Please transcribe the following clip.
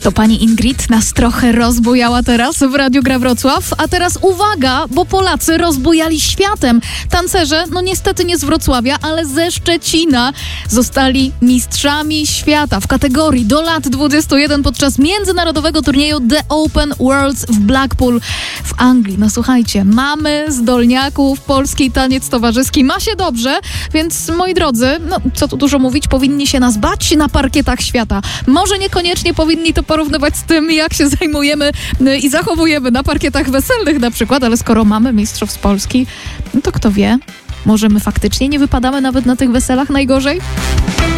To pani Ingrid nas trochę rozbujała teraz w Radiu Gra Wrocław, a teraz uwaga, bo Polacy rozbujali światem. Tancerze, no niestety nie z Wrocławia, ale ze Szczecina zostali mistrzami świata w kategorii do lat 21 podczas międzynarodowego turnieju The Open Worlds w Blackpool w Anglii. No słuchajcie, mamy zdolniaków, polski taniec towarzyski ma się dobrze, więc moi drodzy, no co tu dużo mówić, powinni się nas bać na parkietach świata. Może niekoniecznie powinni to porównywać z tym, jak się zajmujemy i zachowujemy na parkietach weselnych na przykład, ale skoro mamy mistrzów z Polski, no to kto wie, może my faktycznie nie wypadamy nawet na tych weselach najgorzej?